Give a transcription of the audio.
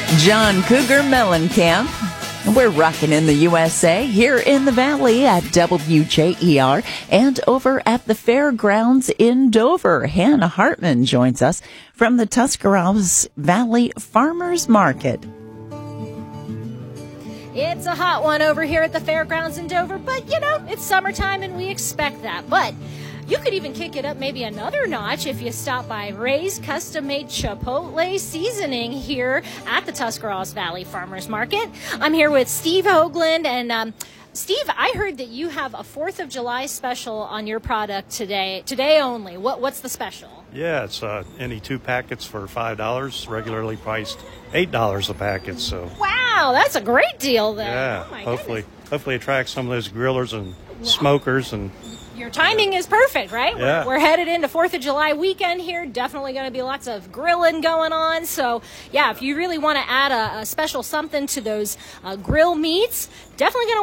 John Cougar Mellencamp. We're rocking in the USA, here in the Valley at WJER, and over at the fairgrounds in Dover. Hannah Hartman joins us from the Tuscarawas Valley Farmers Market. It's a hot one over here at the fairgrounds in Dover, but it's summertime and we expect that. But you could even kick it up maybe another notch if you stop by Ray's Custom-Made Chipotle Seasoning here at the Tuscarawas Valley Farmers Market. I'm here with Steve Hoagland, and Steve, I heard that you have a 4th of July special on your product today only. What's the special? Yeah, it's any 2 packets for $5, regularly priced $8 a packet. So wow, that's a great deal then. Yeah, oh my hopefully attract some of those grillers and smokers. And your timing is perfect, right? Yeah. We're headed into 4th of July weekend here. Definitely going to be lots of grilling going on. So, yeah, if you really want to add a special something to those grill meats, definitely going to